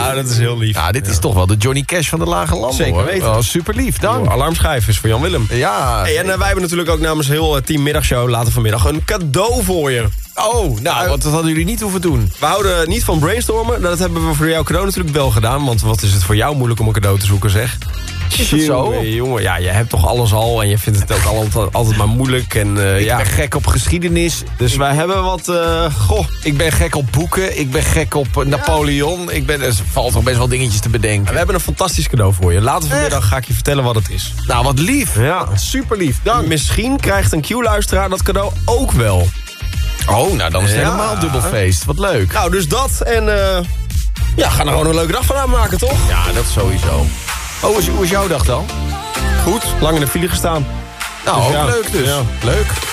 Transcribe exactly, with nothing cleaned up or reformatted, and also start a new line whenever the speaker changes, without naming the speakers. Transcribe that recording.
Ja, dat is heel lief.
Ja, dit
ja.
is toch wel de Johnny Cash van de Lage Landen.
Zeker
hoor.
weten.
Wel super lief, dank.
Oh, alarmschijf is voor Jan Willem.
Ja.
Hey, en uh, wij hebben natuurlijk ook namens heel uh, Team Middagshow later vanmiddag een cadeau voor je.
Oh, nou, want dat hadden jullie niet hoeven doen.
We houden niet van brainstormen. Dat hebben we voor jouw cadeau natuurlijk wel gedaan. Want wat is het voor jou moeilijk om een cadeau te zoeken, zeg.
Is dat zo?
Jongen, jongen, ja, je hebt toch alles al en je vindt het ook altijd, altijd maar moeilijk. En, uh,
Ik
ja.
ben gek op geschiedenis.
Dus wij hebben wat... Uh, goh.
Ik ben gek op boeken. Ik ben gek op uh, Napoleon. Ik ben, er valt toch best wel dingetjes te bedenken.
We hebben een fantastisch cadeau voor je. Later vanmiddag ga ik je vertellen wat het is.
Nou, wat lief.
Ja.
Super lief, dank.
Misschien krijgt een Q-luisteraar dat cadeau ook wel.
Oh, nou dan is het
Ja.
helemaal dubbelfeest. Wat leuk.
Nou, dus dat. En uh, ja, ga er gewoon een leuke dag van aanmaken, toch?
Ja, dat sowieso. Oh, hoe is, hoe is jouw dag dan?
Goed, lang in de file gestaan.
Nou,
Dus
ook
ja.
leuk dus.
Ja.
Leuk.